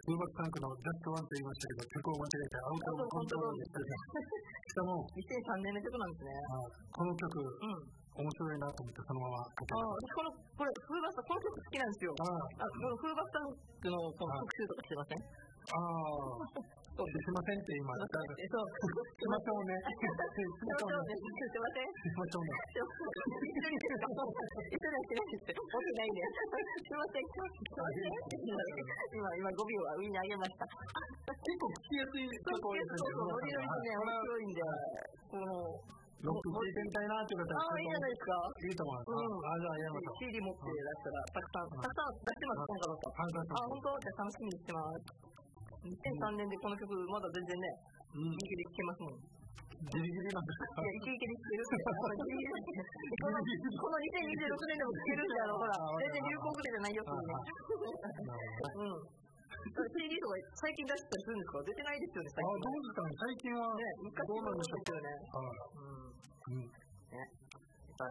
風爆タンクのジャストワンと言いましたけど、曲を間違えてアウトのコントロールでしたね。しかも、 2003年の曲なんですね。 この曲、面白いなと思ってそのままかけました。これ、風爆タンク、この曲好きなんですよ。この風爆タンクのこの特集とかしてません？ すいませんって今、しましょうね。 すいません。 しましょうね。 一緒にはしないです。持ってないんで。すいません。今5秒は上に上げました。 結構聞きやすい曲多いですね。 ノリノリでね、面白いんで、この、 ロック聴いてみたいなっていう方は、 いいじゃないですか。 いいと思います。じゃあ、やりましょう。 CD 持って出したら、たくさん出してます、今回は。本当？じゃあ楽しみにしてます。2003年でこの曲、まだ全然ね、ギリギリ聴けますもん。 ギリギリなんですか？ いや、イケイケで聴けるって。この2026年でも聴けるんだよ、ほら。全然流行ぐらいじゃないよっていうね。CD とか最近出したりするんですか？出てないですよね、最近。 どうですかね、最近は。 どうなんでしょうね。 はい、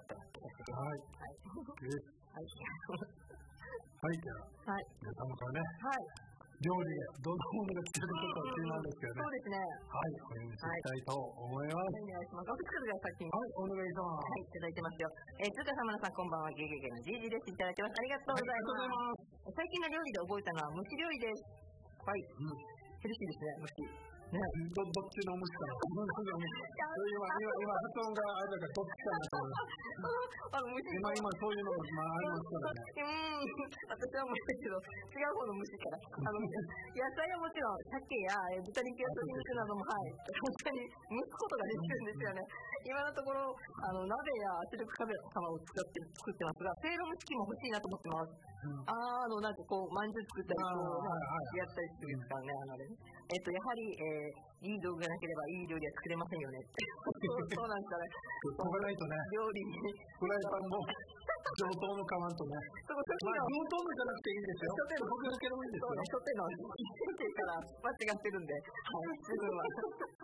じゃあ、皆様からね、料理でどんなものが作れるか気になるんですけどね。 そうですね。 はい、お読みしたいと思います。 お願いします。お作るが先に。 はい、お願いします。 はい、いただいてますよ。つかさまなさん、こんばんは。ゲゲゲのジージです。いただきます。ありがとうございます。最近の料理で覚えたのは蒸し料理です。はい。ヘルシーですね、蒸し。 どっちの虫かな。今発音があれだからどっちかなと思います。今そういうのもありますからね。 私はもうけど違う方の虫から野菜はもちろん鮭や豚肉や鶏肉なども本当に蒸すことができるんですよね。今のところ鍋や圧力釜を使って作ってますが、せいろ蒸し器も欲しいなと思ってます。なんかこうまんじゅう作ったりやったりするんですからね。やはりいい道具がなければいい料理は作れませんよね。そうなんですかね。 飛ばないとね。 料理にフライパンも上等の買わんとね。上等のじゃなくていいですよ。僕だけでもいいですよ。 初手の1世から間違ってるんで、自分は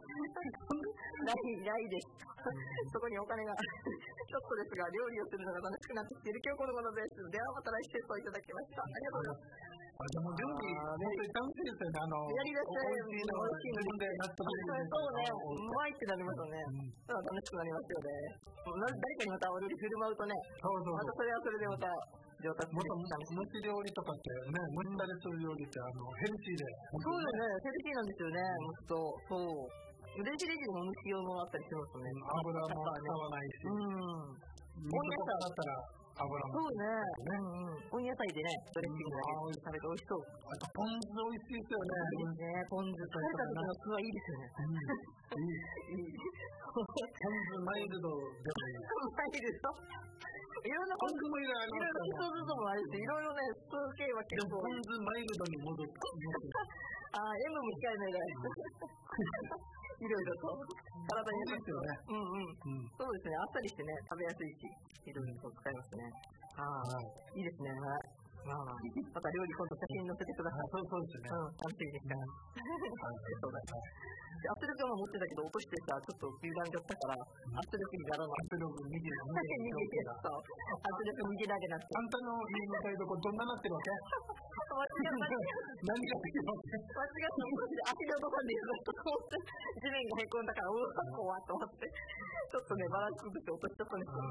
ないです。そこにお金がちょっとですが、料理をするのが楽しくなってきている今日このことです。ではまた来週といただきました。ありがとうございます。 でも料理、本当に楽しいですよね。 やりだしたら美味しいので納得できる。 そうね、うまいってなりますよね。楽しくなりますよね。誰かにまたお料理振る舞うとね、またそれはそれでまた上達する。 蒸し料理とかってね、蒸したりする料理ってヘルシーで。 そうよね、ヘルシーなんですよね、蒸すと。そう。電子レンジでも蒸し用のあったりしますよね。 油も使わないし。温野菜だったら油も。 そうね。温野菜でね、ドレッシングだけ食べて美味しそう。 あとポン酢美味しいですよね。 いいですね、ポン酢と。食べた時の酢はいいですよね。いい。 ポン酢マイルドでもいい。 マイルドいろんなポン酢もいろいろ酢もあるし、いろいろね、酢系は結構。 ポン酢マイルドに戻って。 塩分も控えないぐらい。いろいろと体にいいですよね。そうですね。あっさりしてね、食べやすいし、いろいろと使いますね。いいですね。また料理今度写真載せてください。 そうですね。 楽しみですから。そうだ。圧力は持ってたけど落としてさ、ちょっと油断しちゃったから、圧力にならない。 圧力逃げる。 圧力逃げなくなって。 あんたの家の台所どんななってるわけ？何ができるわけ？ 間違って足のところで地面がへこんだから、うわっと思って、ちょっとね、バランス崩して落としちゃったんですよ。